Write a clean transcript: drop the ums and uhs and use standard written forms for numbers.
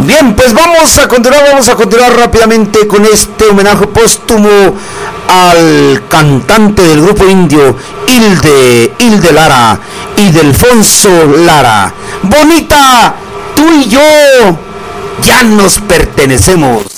Bien, pues vamos a continuar rápidamente con este homenaje póstumo al cantante del grupo indio Hilde Lara y Delfonso Lara. Bonita, tú y yo ya nos pertenecemos.